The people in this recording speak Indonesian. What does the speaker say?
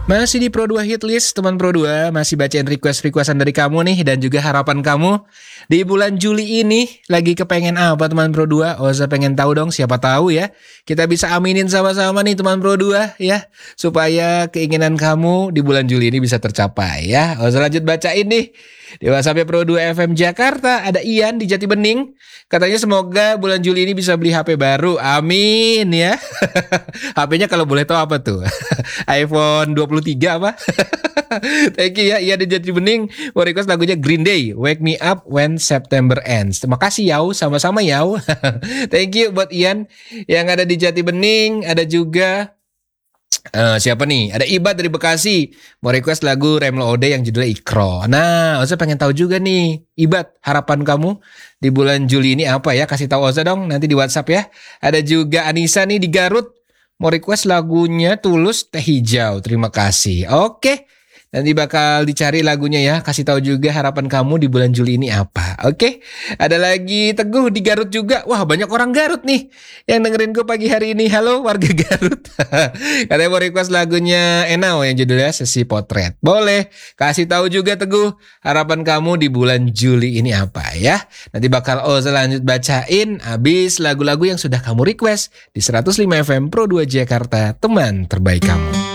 Masih di Pro 2 Hit List, teman Pro 2, masih bacain request-requestan dari kamu nih dan juga harapan kamu. Di bulan Juli ini lagi kepengen apa teman Pro 2? Oza pengen tahu dong, siapa tahu ya. Kita bisa aminin sama-sama nih teman Pro 2 ya, supaya keinginan kamu di bulan Juli ini bisa tercapai ya. Oza lanjut bacain nih. Di WhatsApp Pro 2 FM Jakarta ada Ian di Jati Bening. Katanya semoga bulan Juli ini bisa beli HP baru. Amin ya. HP-nya kalau boleh tahu apa tuh? iPhone 23 apa? Thank you ya Ian di Jati Bening. Mau request lagunya Green Day, Wake Me Up When September Ends. Terima kasih Yau, sama-sama Yau. Thank you buat Ian yang ada di Jati Bening. Ada juga siapa nih? Ada Ibad dari Bekasi. Mau request lagu Remlo Ode yang judulnya Ikro. Nah, Oza pengen tahu juga nih, Ibad, harapan kamu di bulan Juli ini apa ya? Kasih tahu Oza dong nanti di WhatsApp ya. Ada juga Anissa nih di Garut. Mau request lagunya Tulus Teh Hijau. Terima kasih. Oke. Nanti bakal dicari lagunya ya. Kasih tahu juga harapan kamu di bulan Juli ini apa. Oke. Ada lagi Teguh di Garut juga. Wah, banyak orang Garut nih yang dengerin gue pagi hari ini. Halo warga Garut. Katanya mau request lagunya Enau yang judulnya Sesi Potret. Boleh. Kasih tahu juga Teguh harapan kamu di bulan Juli ini apa ya. Nanti bakal Oza lanjut bacain abis lagu-lagu yang sudah kamu request di 105 FM Pro 2 Jakarta, teman terbaik kamu.